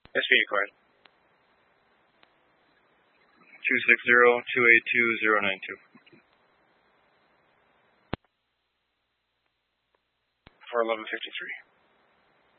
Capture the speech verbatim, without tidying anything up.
S P card. two six zero, two eight two, zero nine two. For eleven fifty-three.